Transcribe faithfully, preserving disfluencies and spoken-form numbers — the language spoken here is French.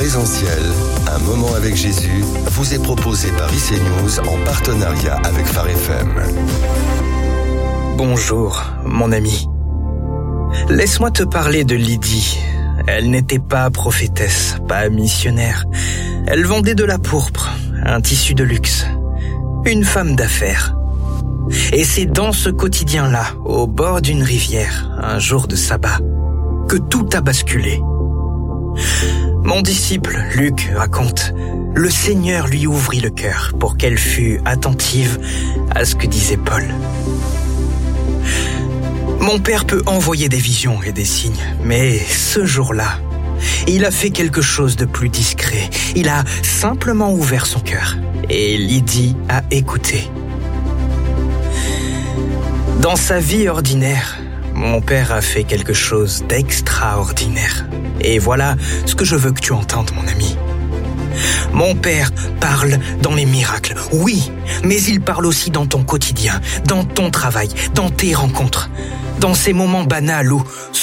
présentiel, un moment avec Jésus, vous est proposé par I C News en partenariat avec Phare F M. Bonjour, mon ami. Laisse-moi te parler de Lydie. Elle n'était pas prophétesse, pas missionnaire. Elle vendait de la pourpre, un tissu de luxe. Une femme d'affaires. Et c'est dans ce quotidien-là, au bord d'une rivière, un jour de sabbat, que tout a basculé. Mon disciple, Luc, raconte, le Seigneur lui ouvrit le cœur pour qu'elle fût attentive à ce que disait Paul. Mon père peut envoyer des visions et des signes, mais ce jour-là, il a fait quelque chose de plus discret. Il a simplement ouvert son cœur et Lydie a écouté. Dans sa vie ordinaire, mon père a fait quelque chose d'extraordinaire. Et voilà ce que je veux que tu entendes, mon ami. Mon père parle dans les miracles, oui, mais il parle aussi dans ton quotidien, dans ton travail, dans tes rencontres, dans ces moments banals où